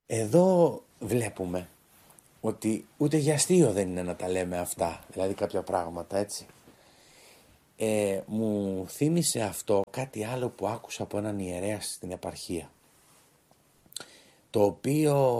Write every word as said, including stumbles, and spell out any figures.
Εδώ βλέπουμε ότι ούτε για αστείο δεν είναι να τα λέμε αυτά, δηλαδή κάποια πράγματα, έτσι. Ε, μου θύμισε αυτό κάτι άλλο που άκουσα από έναν ιερέα στην επαρχία, το οποίο